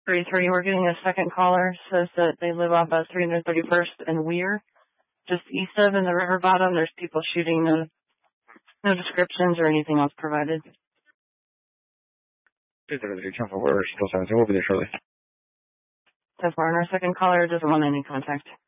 33, we're getting a second caller, says that they live off of 331st and Weir, just east of in the river bottom. There's people shooting, no descriptions or anything else provided. 333, Channel 4, we'll be there shortly. So far, and our second caller doesn't want any contact.